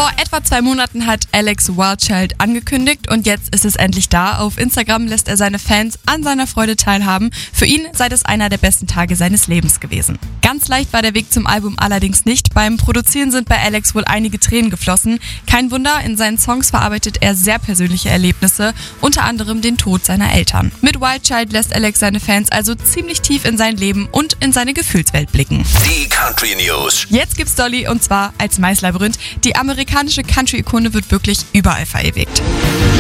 Vor etwa 2 Monaten hat Alex Wildchild angekündigt und jetzt ist es endlich da. Auf Instagram lässt er seine Fans an seiner Freude teilhaben. Für ihn sei das einer der besten Tage seines Lebens gewesen. Ganz leicht war der Weg zum Album allerdings nicht. Beim Produzieren sind bei Alex wohl einige Tränen geflossen. Kein Wunder, in seinen Songs verarbeitet er sehr persönliche Erlebnisse, unter anderem den Tod seiner Eltern. Mit Wildchild lässt Alex seine Fans also ziemlich tief in sein Leben und in seine Gefühlswelt blicken. Die Country News. Jetzt gibt's Dolly und zwar als Maislabyrinth. Die amerikanische Country-Ikone wird wirklich überall verewigt.